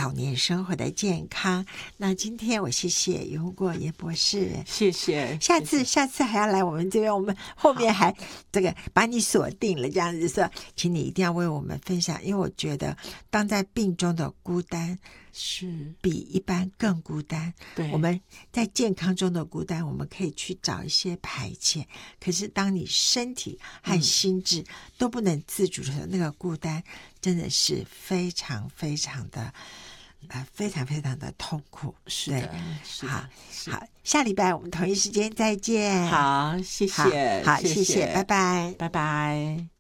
老年生活的健康。那今天我谢谢于洪国严博士， 谢谢。 下次还要来我们这边，我们后面还这个把你锁定了，这样子说，请你一定要为我们分享，因为我觉得当在病中的孤单是比一般更孤单。 对， 我们在健康中的孤单，我们可以去找一些排解。可是当你身体和心智都不能自主的时候，那个孤单真的是非常非常的非常非常的痛苦。 是的，是的。 好，下礼拜我们同一时间再见。 好，谢谢， 好，谢谢，拜拜， 拜拜。